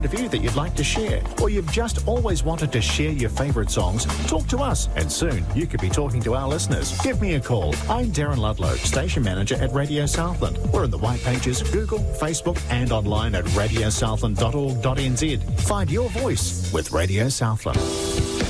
of you that you'd like to share, or you've just always wanted to share your favourite songs, talk to us and soon you could be talking to our listeners. Give me a call. I'm Darren Ludlow, Station Manager at Radio Southland. We're in the white pages, Google, Facebook and online at radiosouthland.org.nz. Find your voice with Radio Southland.